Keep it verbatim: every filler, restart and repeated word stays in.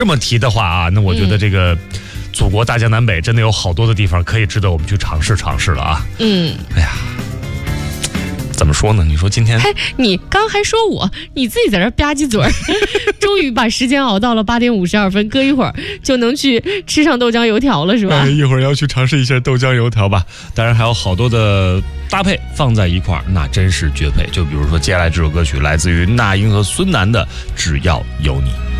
这么提的话啊，那我觉得这个祖国大江南北真的有好多的地方可以值得我们去尝试尝试了啊。 嗯， 哎呀，怎么说呢？你说今天， 嘿，你刚还说我，你自己在这吧唧嘴儿，终于把时间熬到了八点五十二分，搁一会儿就能去吃上豆浆油条了，是吧？ 哎，一会儿要去尝试一下豆浆油条吧。当然还有好多的搭配放在一块儿，那真是绝配。就比如说接下来这首歌曲来自于那英和孙楠的《只要有你》。